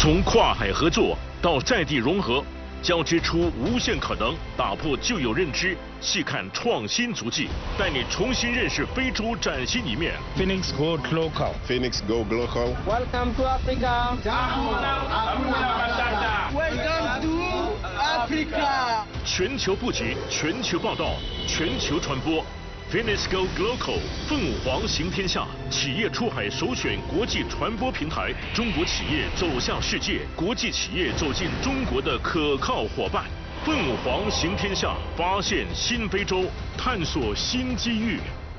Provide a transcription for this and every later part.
从跨海合作到在地融合，交织出无限可能，打破旧有认知，细看创新足迹，带你重新认识非洲崭新一面。 Phoenix Go Global. Phoenix Go Global. Welcome to Africa. Welcome to Africa. 全球布局，全球报道，全球传播。Phoenix Go Global 凤凰行天下，企业出海首选国际传播平台，中国企业走向世界，国际企业走进中国的可靠伙伴。凤凰行天下，发现新非洲，探索新机遇。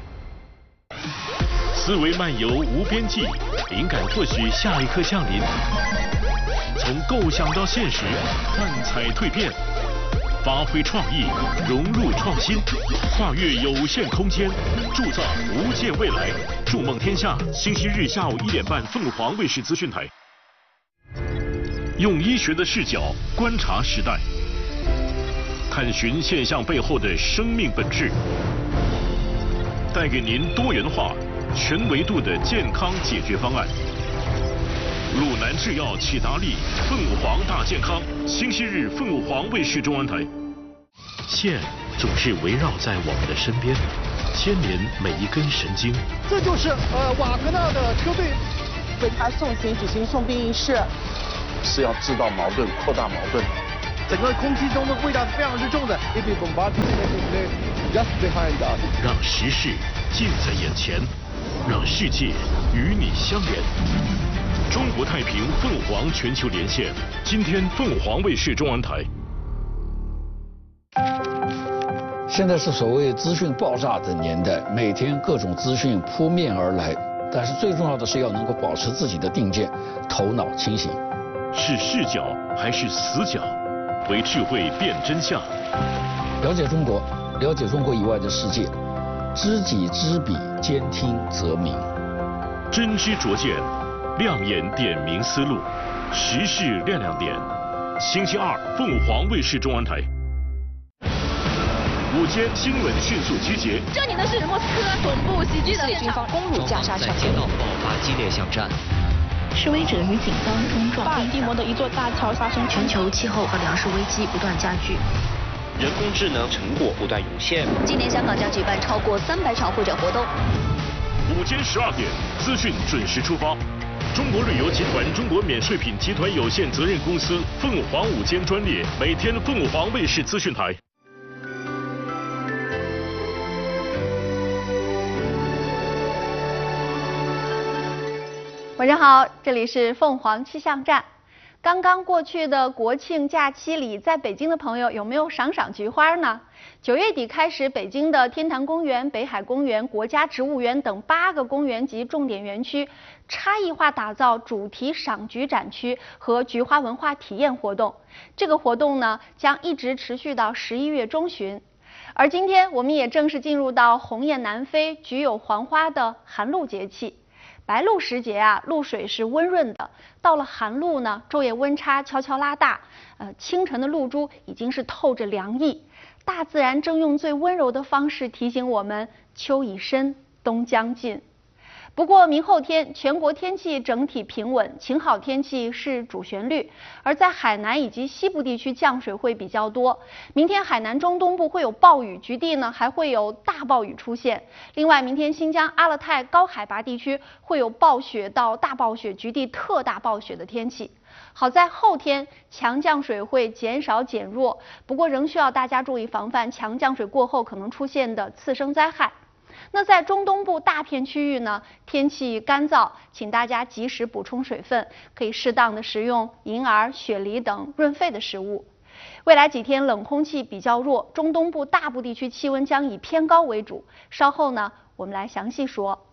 思维漫游无边际，灵感或许下一刻降临。从构想到现实，幻彩蜕变。发挥创意，融入创新，跨越有限空间，铸造无限未来。筑梦天下，星期日下午1点半，凤凰卫视资讯台。用医学的视角观察时代，探寻现象背后的生命本质，带给您多元化、全维度的健康解决方案。鲁南制药启达利，凤凰大健康，星期日凤凰卫视中文台。线总是围绕在我们的身边，牵连每一根神经。 这就是瓦格纳的车队为他送行举行送殡仪式， 是要制造矛盾、扩大矛盾。 整个空气中的味道是非常之重的。Just behind us， 让时事近在眼前，让世界与你相连。中国太平凤凰全球连线，今天凤凰卫视中文台。 现在是所谓资讯爆炸的年代，每天各种资讯扑面而来，但是最重要的是要能够保持自己的定见，头脑清醒。 是视角还是死角？为智慧辨真相。 了解中国，了解中国以外的世界，知己知彼，兼听则明。 真知灼见，亮眼点明思路，时事亮亮点。星期二，凤凰卫视中文台。午间新闻迅速集结。 这里呢是莫斯科总部袭击的军方攻入加沙墙， 在街道爆发激烈巷战。 示威者与警方冲撞。 巴尔的摩的一座大桥发生。 全球气候和粮食危机不断加剧。 人工智能成果不断涌现。 今年香港将举办超过300场会展活动。 午间12点，资讯准时出发。中国旅游集团中国免税品集团有限责任公司凤凰午间专列，每天凤凰卫视资讯台。 晚上好，这里是凤凰气象站。刚刚过去的国庆假期里，在北京的朋友有没有赏菊花呢？9月底开始，北京的天坛公园、北海公园、国家植物园等8个公园及重点园区差异化打造主题赏菊展区和菊花文化体验活动。这个活动呢，将一直持续到11月中旬。而今天，我们也正式进入到鸿雁南飞、菊有黄花的寒露节气。白露时节啊，露水是温润的。到了寒露呢，昼夜温差悄悄拉大，清晨的露珠已经是透着凉意。大自然正用最温柔的方式提醒我们，秋已深，冬将近。不过明后天全国天气整体平稳，晴好天气是主旋律，而在海南以及西部地区降水会比较多。明天海南中东部会有暴雨，局地呢还会有大暴雨出现。另外，明天新疆、阿勒泰高海拔地区会有暴雪到大暴雪，局地特大暴雪的天气。好在后天强降水会减少减弱，不过仍需要大家注意防范强降水过后可能出现的次生灾害。那在中东部大片区域呢，天气干燥，请大家及时补充水分，可以适当的食用银耳、雪梨等润肺的食物。未来几天冷空气比较弱，中东部大部地区气温将以偏高为主。稍后呢，我们来详细说。